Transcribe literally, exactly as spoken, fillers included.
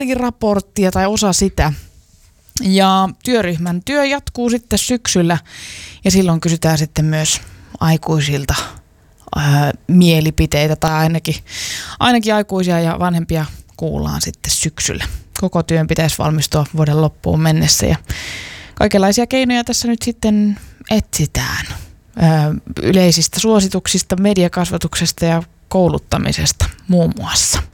ainakin raporttia tai osa sitä. Ja työryhmän työ jatkuu sitten syksyllä ja silloin kysytään sitten myös aikuisilta ää, mielipiteitä tai ainakin, ainakin aikuisia ja vanhempia kuullaan sitten syksyllä. Koko työn pitäisi valmistua vuoden loppuun mennessä ja kaikenlaisia keinoja tässä nyt sitten etsitään. Ää, yleisistä suosituksista, mediakasvatuksesta ja kouluttamisesta muun muassa.